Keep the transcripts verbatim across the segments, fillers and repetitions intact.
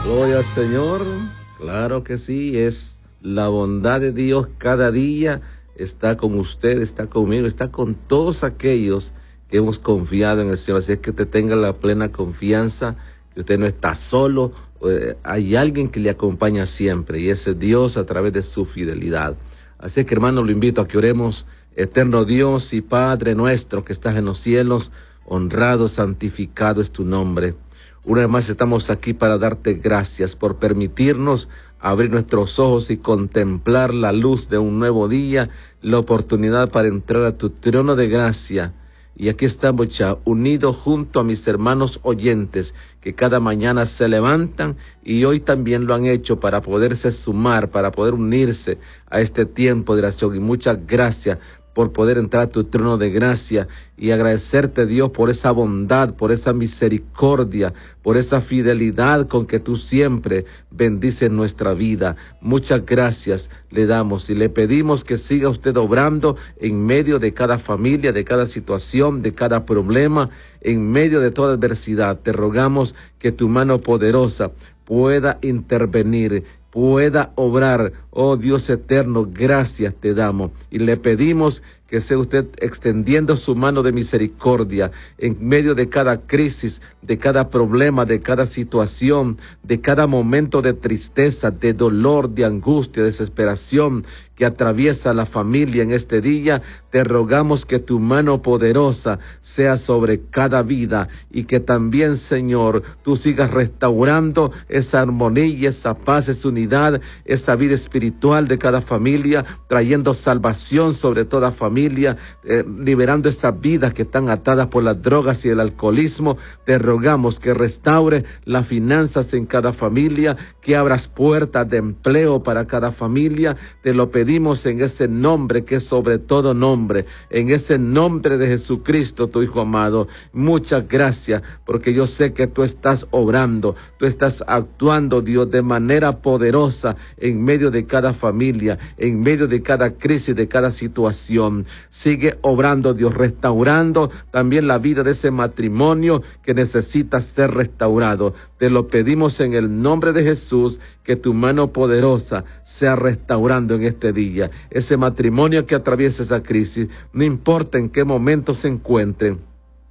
Gloria al Señor. Claro que sí, es la bondad de Dios cada día. Está con usted, está conmigo, está con todos aquellos que hemos confiado en el Señor. Así es que te tenga la plena confianza que usted no está solo. Eh, hay alguien que le acompaña siempre y ese es Dios a través de su fidelidad. Así que, hermano, lo invito a que oremos. Eterno Dios y Padre nuestro que estás en los cielos, honrado, santificado es tu nombre. Una vez más estamos aquí para darte gracias por permitirnos abrir nuestros ojos y contemplar la luz de un nuevo día, la oportunidad para entrar a tu trono de gracia. Y aquí estamos ya unidos junto a mis hermanos oyentes que cada mañana se levantan y hoy también lo han hecho para poderse sumar, para poder unirse a este tiempo de oración. Y muchas gracias por poder entrar a tu trono de gracia y agradecerte, Dios, por esa bondad, por esa misericordia, por esa fidelidad con que tú siempre bendices nuestra vida. Muchas gracias le damos y le pedimos que siga usted obrando en medio de cada familia, de cada situación, de cada problema, en medio de toda adversidad. Te rogamos que tu mano poderosa pueda intervenir, pueda obrar. Oh Dios eterno, gracias te damos y le pedimos que sea usted extendiendo su mano de misericordia en medio de cada crisis, de cada problema, de cada situación, de cada momento de tristeza, de dolor, de angustia, de desesperación que atraviesa la familia en este día. Te rogamos que tu mano poderosa sea sobre cada vida y que también, Señor, tú sigas restaurando esa armonía, esa paz, esa unidad, esa vida espiritual de cada familia, trayendo salvación sobre toda familia. Eh, liberando esas vidas que están atadas por las drogas y el alcoholismo. Te rogamos que restaure las finanzas en cada familia, que abras puertas de empleo para cada familia. Te lo pedimos en ese nombre que es sobre todo nombre, en ese nombre de Jesucristo, tu Hijo amado. Muchas gracias, porque yo sé que tú estás obrando, tú estás actuando, Dios, de manera poderosa en medio de cada familia, en medio de cada crisis, de cada situación. Sigue obrando, Dios, restaurando también la vida de ese matrimonio que necesita ser restaurado. Te lo pedimos en el nombre de Jesús, que tu mano poderosa sea restaurando en este día. Ese matrimonio que atraviesa esa crisis, no importa en qué momento se encuentren.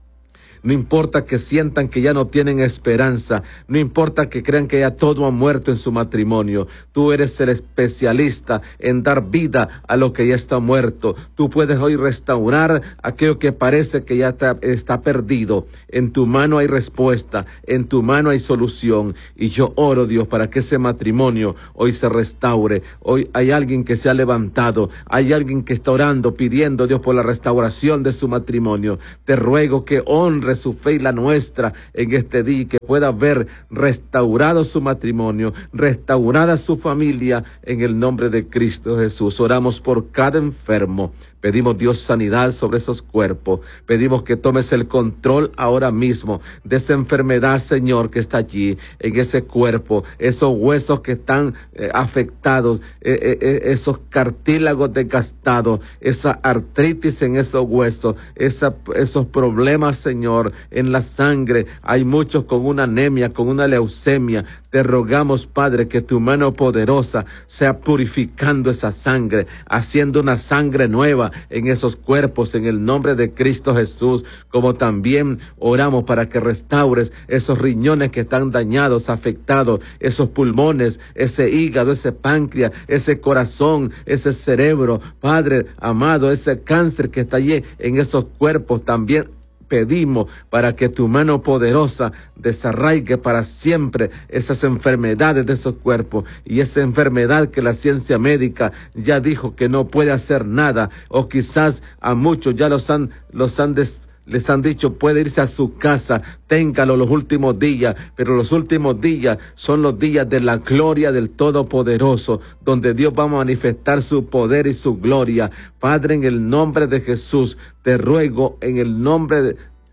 No importa que sientan que ya no tienen esperanza, no importa que crean que ya todo ha muerto en su matrimonio. Tú eres el especialista en dar vida a lo que ya está muerto. Tú puedes hoy restaurar aquello que parece que ya está, está perdido. En tu mano hay respuesta, en tu mano hay solución. Y yo oro, Dios, para que ese matrimonio hoy se restaure. Hoy hay alguien que se ha levantado, hay alguien que está orando, pidiendo, Dios, por la restauración de su matrimonio. Te ruego que honre su fe y la nuestra en este día, y que pueda ver restaurado su matrimonio, restaurada su familia en el nombre de Cristo Jesús. Oramos por cada enfermo. Pedimos, Dios, sanidad sobre esos cuerpos. Pedimos que tomes el control ahora mismo de esa enfermedad, Señor, que está allí, en ese cuerpo, esos huesos que están eh, afectados, eh, eh, esos cartílagos desgastados, esa artritis en esos huesos, esa, esos problemas, Señor, en la sangre. Hay muchos con una anemia, con una leucemia. Te rogamos, Padre, que tu mano poderosa sea purificando esa sangre, haciendo una sangre nueva en esos cuerpos, en el nombre de Cristo Jesús. Como también oramos para que restaures esos riñones que están dañados, afectados, esos pulmones, ese hígado, ese páncreas, ese corazón, ese cerebro, Padre amado, ese cáncer que está allí en esos cuerpos. También pedimos para que tu mano poderosa desarraigue para siempre esas enfermedades de esos cuerpos, y esa enfermedad que la ciencia médica ya dijo que no puede hacer nada, o quizás a muchos ya los han, los han des, les han dicho puede irse a su casa, téngalo los últimos días, pero los últimos días son los días de la gloria del Todopoderoso, donde Dios va a manifestar su poder y su gloria. Padre, en el nombre de Jesús, te ruego en el nombre de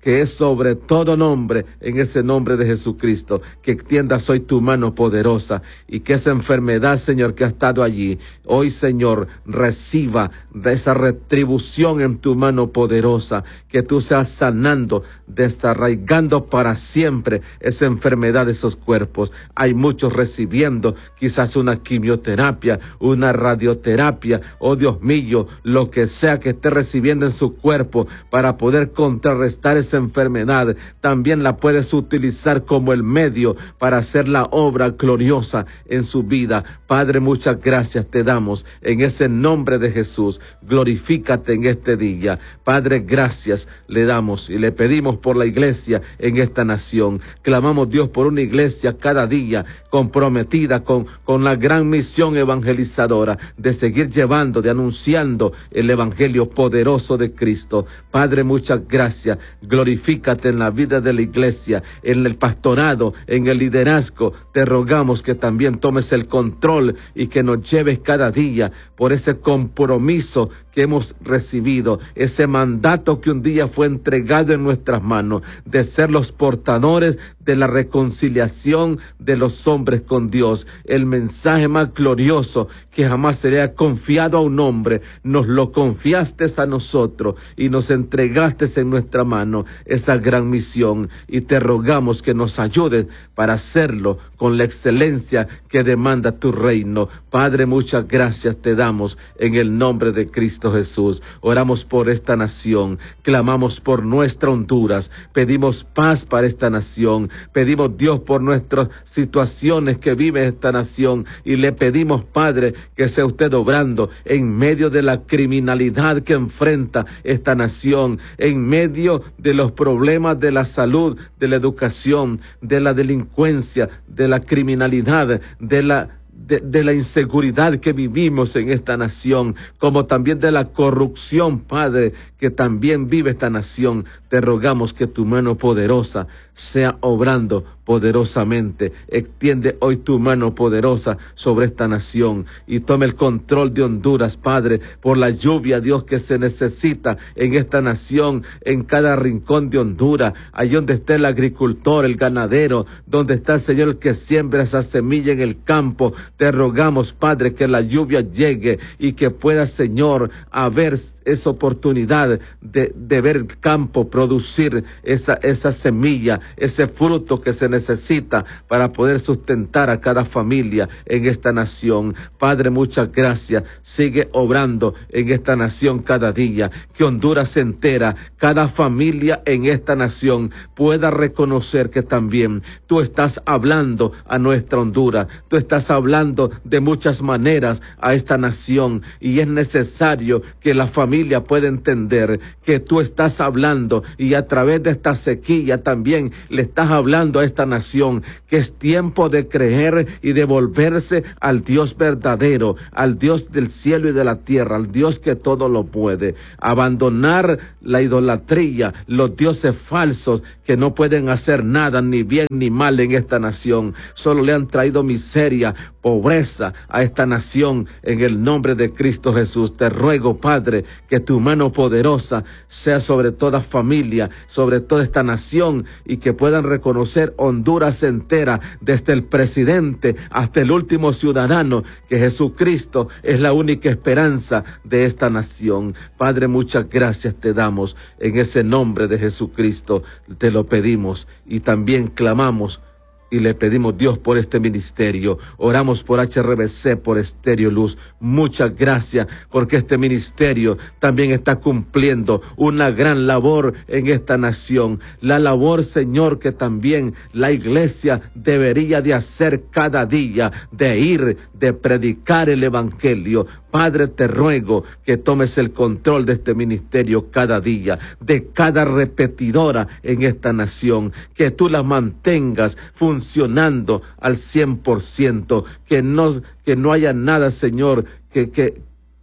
que es sobre todo nombre, en ese nombre de Jesucristo, que extiendas hoy tu mano poderosa y que esa enfermedad, Señor, que ha estado allí, hoy, Señor, reciba de esa retribución en tu mano poderosa, que tú seas sanando, desarraigando para siempre esa enfermedad de esos cuerpos. Hay muchos recibiendo quizás una quimioterapia, una radioterapia, oh Dios mío, lo que sea que esté recibiendo en su cuerpo para poder contrarrestar esa enfermedad. También la puedes utilizar como el medio para hacer la obra gloriosa en su vida. Padre, muchas gracias te damos en ese nombre de Jesús. Glorifícate en este día. Padre, gracias le damos y le pedimos por la iglesia en esta nación. Clamamos, Dios, por una iglesia cada día comprometida con, con la gran misión evangelizadora de seguir llevando, de anunciando el evangelio poderoso de Cristo. Padre, muchas gracias. Glorifícate en la vida de la iglesia, en el pastorado, en el liderazgo. Te rogamos que también tomes el control y que nos lleves cada día por ese compromiso que hemos recibido, ese mandato que un día fue entregado en nuestras manos, de ser los portadores de la reconciliación de los hombres con Dios. El mensaje más glorioso que jamás se le ha confiado a un hombre, nos lo confiaste a nosotros y nos entregaste en nuestra mano esa gran misión, y te rogamos que nos ayudes para hacerlo con la excelencia que demanda tu reino. Padre, muchas gracias te damos en el nombre de Cristo Jesús. Oramos por esta nación, clamamos por nuestra Honduras, pedimos paz para esta nación, pedimos, Dios, por nuestras situaciones que vive esta nación, y le pedimos, Padre, que sea usted obrando en medio de la criminalidad que enfrenta esta nación, en medio de los problemas de la salud, de la educación, de la delincuencia, de la criminalidad, de la De, de la inseguridad que vivimos en esta nación, como también de la corrupción, Padre, que también vive esta nación. Te rogamos que tu mano poderosa sea obrando poderosamente. Extiende hoy tu mano poderosa sobre esta nación y tome el control de Honduras, Padre, por la lluvia, Dios, que se necesita en esta nación, en cada rincón de Honduras, allí donde está el agricultor, el ganadero, donde está, Señor, el que siembra esa semilla en el campo. Te rogamos, Padre, que la lluvia llegue y que pueda, Señor, haber esa oportunidad de, de ver el campo producir esa, esa semilla, ese fruto que se necesita para poder sustentar a cada familia en esta nación. Padre, muchas gracias. Sigue obrando en esta nación cada día. Que Honduras entera, cada familia en esta nación pueda reconocer que también tú estás hablando a nuestra Honduras. Tú estás hablando de muchas maneras a esta nación, y es necesario que la familia pueda entender que tú estás hablando, y a través de esta sequía también le estás hablando a esta nación que es tiempo de creer y de volverse al Dios verdadero, al Dios del cielo y de la tierra, al Dios que todo lo puede. Abandonar la idolatría, los dioses falsos que no pueden hacer nada, ni bien ni mal en esta nación. Solo le han traído miseria, pobreza a esta nación. En el nombre de Cristo Jesús te ruego, Padre, que tu mano poderosa sea sobre toda familia, sobre toda esta nación, y que puedan reconocer Honduras entera, desde el presidente hasta el último ciudadano, que Jesucristo es la única esperanza de esta nación. Padre, muchas gracias te damos en ese nombre de Jesucristo. Te lo pedimos y también clamamos y le pedimos, Dios, por este ministerio. Oramos por H R B C, por Estéreo Luz. Muchas gracias, porque este ministerio también está cumpliendo una gran labor en esta nación. La labor, Señor, que también la iglesia debería de hacer cada día, de ir, de predicar el evangelio. Padre, te ruego que tomes el control de este ministerio cada día, de cada repetidora en esta nación, que tú la mantengas funcionando al cien por ciento, que no, que no haya nada, Señor, que, que,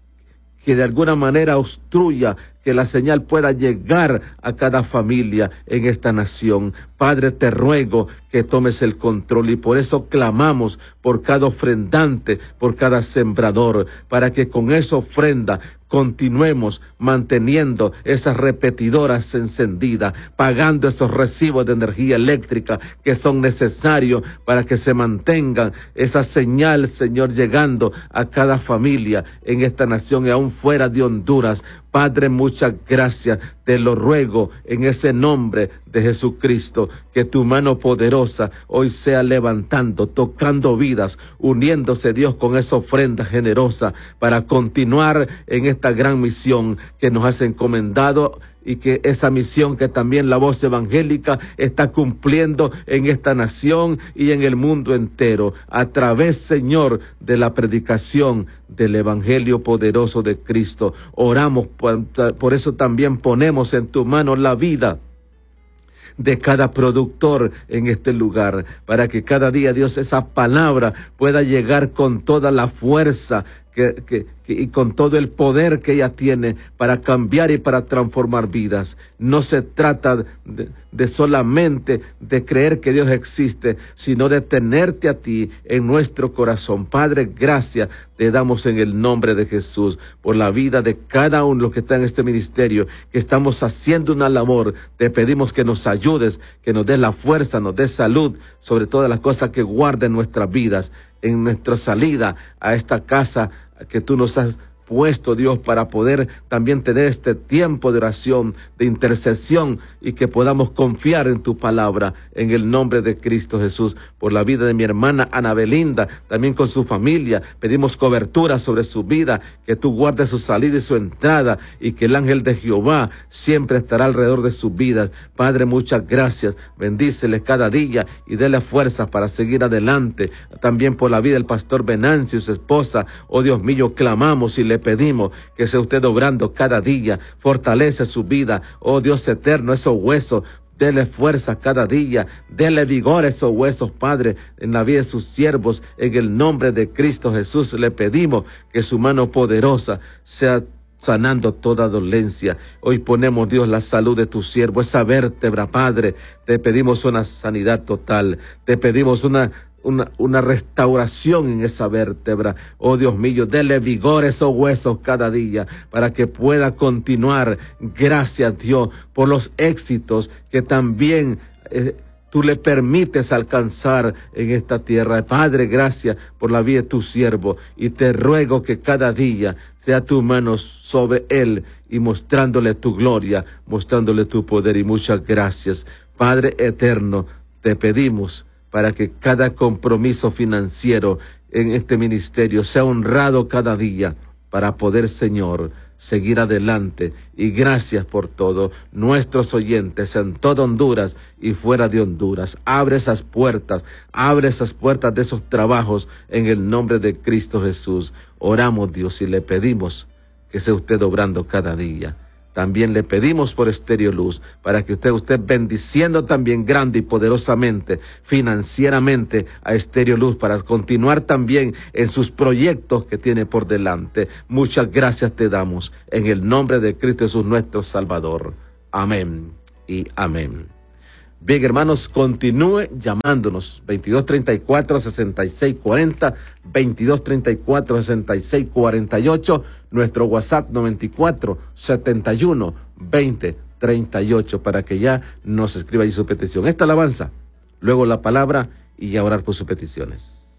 que de alguna manera obstruya que la señal pueda llegar a cada familia en esta nación. Padre, te ruego que tomes el control, y por eso clamamos por cada ofrendante, por cada sembrador, para que con esa ofrenda continuemos manteniendo esas repetidoras encendidas, pagando esos recibos de energía eléctrica que son necesarios para que se mantengan esa señal, Señor, llegando a cada familia en esta nación y aún fuera de Honduras. Padre, muchas gracias, te lo ruego en ese nombre de Jesucristo, que tu mano poderosa hoy sea levantando, tocando vidas, uniéndose, Dios, con esa ofrenda generosa para continuar en esta gran misión que nos has encomendado, y que esa misión que también la voz evangélica está cumpliendo en esta nación y en el mundo entero, a través, Señor, de la predicación del evangelio poderoso de Cristo. Oramos, por, por eso también ponemos en tu mano la vida de cada productor en este lugar, para que cada día, Dios, esa palabra pueda llegar con toda la fuerza que, que, que, y con todo el poder que ella tiene para cambiar y para transformar vidas. No se trata de, de solamente de creer que Dios existe, sino de tenerte a ti en nuestro corazón. Padre, gracias te damos en el nombre de Jesús por la vida de cada uno de los que está en este ministerio, que estamos haciendo una labor. Te pedimos que nos ayudes, que nos des la fuerza, nos des salud, sobre todas las cosas, que guarden nuestras vidas en nuestra salida a esta casa que tú nos has puesto, Dios, para poder también tener este tiempo de oración, de intercesión, y que podamos confiar en tu palabra, en el nombre de Cristo Jesús. Por la vida de mi hermana Ana Belinda, también con su familia, pedimos cobertura sobre su vida, que tú guardes su salida y su entrada, y que el ángel de Jehová siempre estará alrededor de sus vidas. Padre, muchas gracias, bendíceles cada día y déle fuerzas para seguir adelante. También por la vida del pastor Venancio y su esposa, oh Dios mío, clamamos y le pedimos que sea usted obrando cada día, fortalece su vida, oh Dios eterno, esos huesos, dele fuerza cada día, dele vigor a esos huesos, Padre, en la vida de sus siervos. En el nombre de Cristo Jesús le pedimos que su mano poderosa sea sanando toda dolencia. Hoy ponemos, Dios, la salud de tu siervo, esa vértebra, Padre, te pedimos una sanidad total, te pedimos una Una, una restauración en esa vértebra. Oh Dios mío, dele vigor a esos huesos cada día para que pueda continuar. Gracias, Dios, por los éxitos que también eh, tú le permites alcanzar en esta tierra. Padre, gracias por la vida de tu siervo, y te ruego que cada día sea tu mano sobre él y mostrándole tu gloria, mostrándole tu poder. Y muchas gracias, Padre eterno, te pedimos para que cada compromiso financiero en este ministerio sea honrado cada día, para poder, Señor, seguir adelante. Y gracias por todo. Nuestros oyentes en toda Honduras y fuera de Honduras, abre esas puertas, abre esas puertas de esos trabajos en el nombre de Cristo Jesús. Oramos, Dios, y le pedimos que sea usted obrando cada día. También le pedimos por Estéreo Luz, para que usted, usted bendiciendo también grande y poderosamente, financieramente, a Estéreo Luz, para continuar también en sus proyectos que tiene por delante. Muchas gracias te damos, en el nombre de Cristo Jesús, nuestro Salvador. Amén y amén. Bien, hermanos, continúe llamándonos veintidós treinta y cuatro, sesenta y seis cuarenta, veintidós treinta y cuatro, sesenta y seis cuarenta y ocho, nuestro WhatsApp noventa y cuatro, setenta y uno, veinte, treinta y ocho, para que ya nos escriba ahí su petición. Esta alabanza, luego la palabra y a orar por sus peticiones.